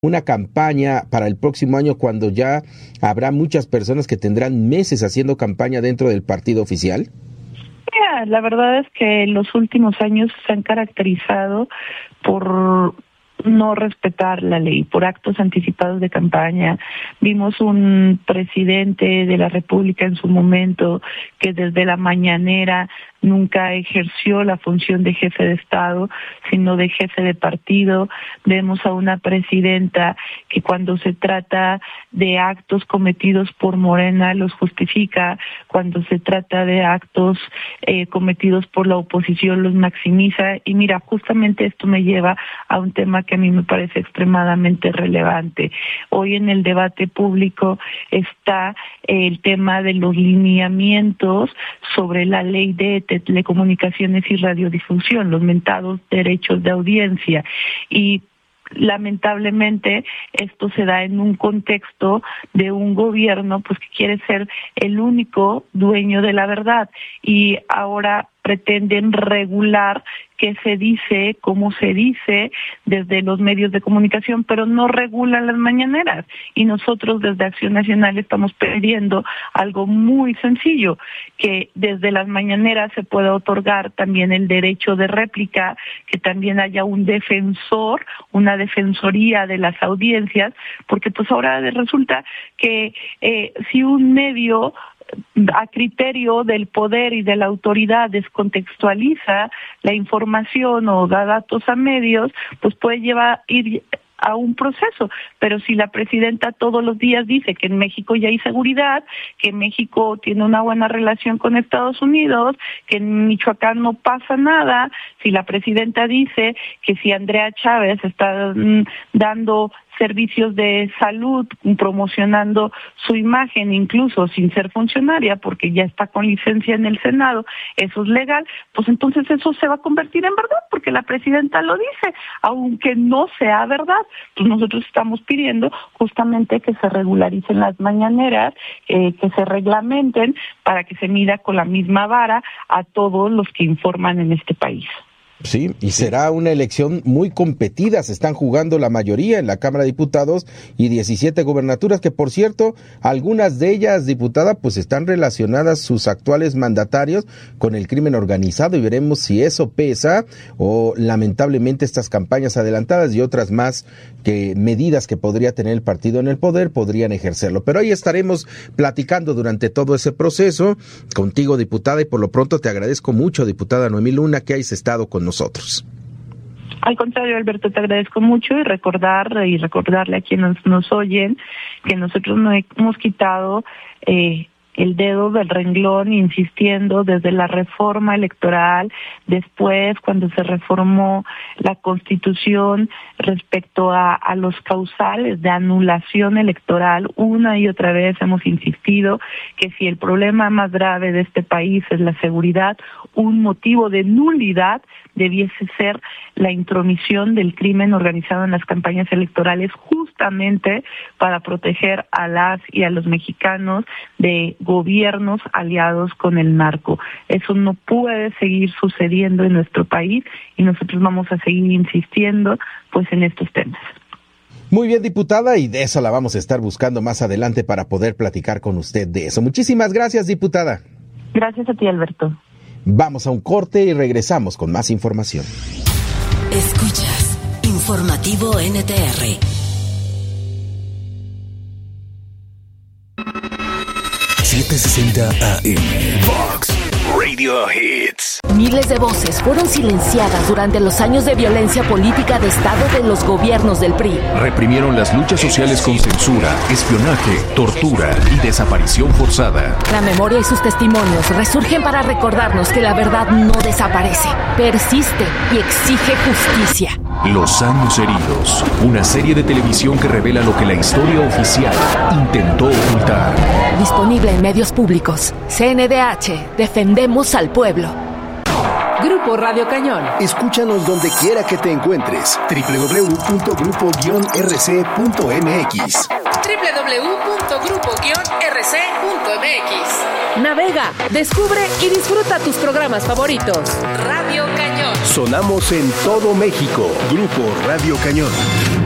una campaña para el próximo año cuando ya habrá muchas personas que tendrán meses haciendo campaña dentro del partido oficial? Mira, la verdad es que los últimos años se han caracterizado por no respetar la ley, por actos anticipados de campaña. Vimos un presidente de la República en su momento que desde la mañanera nunca ejerció la función de jefe de Estado, sino de jefe de partido. Vemos a una presidenta que cuando se trata de actos cometidos por Morena los justifica, cuando se trata de actos cometidos por la oposición los maximiza. Y mira, justamente esto me lleva a un tema que a mí me parece extremadamente relevante. Hoy en el debate público está el tema de los lineamientos sobre la ley de telecomunicaciones y radiodifusión, los mentados derechos de audiencia, y lamentablemente esto se da en un contexto de un gobierno pues que quiere ser el único dueño de la verdad, y ahora pretenden regular qué se dice, cómo se dice desde los medios de comunicación, pero no regulan las mañaneras. Y nosotros desde Acción Nacional estamos pidiendo algo muy sencillo, que desde las mañaneras se pueda otorgar también el derecho de réplica, que también haya un defensor, una defensoría de las audiencias, porque pues ahora resulta que si un medio a criterio del poder y de la autoridad descontextualiza la información o da datos a medios, pues puede ir a un proceso. Pero si la presidenta todos los días dice que en México ya hay seguridad, que México tiene una buena relación con Estados Unidos, que en Michoacán no pasa nada, si la presidenta dice que si Andrea Chávez está dando servicios de salud, promocionando su imagen, incluso sin ser funcionaria, porque ya está con licencia en el Senado, eso es legal, pues entonces eso se va a convertir en verdad, porque la presidenta lo dice, aunque no sea verdad. Pues nosotros estamos pidiendo justamente que se regularicen las mañaneras, que se reglamenten para que se mida con la misma vara a todos los que informan en este país. Sí, y será una elección muy competida. Se están jugando la mayoría en la Cámara de Diputados y 17 gubernaturas, que por cierto, algunas de ellas, diputada, pues están relacionadas sus actuales mandatarios con el crimen organizado, y veremos si eso pesa o lamentablemente estas campañas adelantadas y otras más que medidas que podría tener el partido en el poder podrían ejercerlo. Pero ahí estaremos platicando durante todo ese proceso contigo, diputada, y por lo pronto te agradezco mucho, diputada Noemí Luna, que hayas estado con nosotros. Al contrario, Alberto, te agradezco mucho, y recordarle a quienes nos oyen que nosotros no hemos quitado el dedo del renglón, insistiendo desde la reforma electoral, después cuando se reformó la Constitución respecto a los causales de anulación electoral. Una y otra vez hemos insistido que si el problema más grave de este país es la seguridad, un motivo de nulidad debiese ser la intromisión del crimen organizado en las campañas electorales, justamente para proteger a las y a los mexicanos de gobiernos aliados con el narco. Eso no puede seguir sucediendo en nuestro país, y nosotros vamos a seguir insistiendo pues en estos temas. Muy bien, diputada, y de eso la vamos a estar buscando más adelante para poder platicar con usted de eso. Muchísimas gracias, diputada. Gracias a ti, Alberto. Vamos a un corte y regresamos con más información. Escuchas Informativo NTR. $760 AM. Fox Radio Hits. Miles de voces fueron silenciadas durante los años de violencia política de Estado de los gobiernos del PRI. Reprimieron las luchas sociales con censura, espionaje, tortura y desaparición forzada. La memoria y sus testimonios resurgen para recordarnos que la verdad no desaparece, persiste y exige justicia. Los años heridos. Una serie de televisión que revela lo que la historia oficial intentó ocultar. Disponible en medios públicos. CNDH. Defendemos al pueblo. Grupo Radio Cañón. Escúchanos donde quiera que te encuentres. www.grupo-rc.mx. www.grupo-rc.mx. Navega, descubre y disfruta tus programas favoritos. Radio Cañón. Sonamos en todo México. Grupo Radio Cañón.